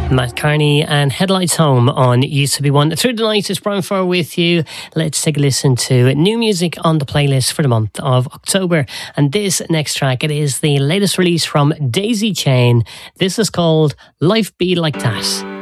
Matt Carney and Headlights Home on Used to Be One. Through the night, it's Brian Farr with you. Let's take a listen to new music on the playlist for the month of October. And this next track, it is the latest release from Daisy Chain. This is called Life Be Like That.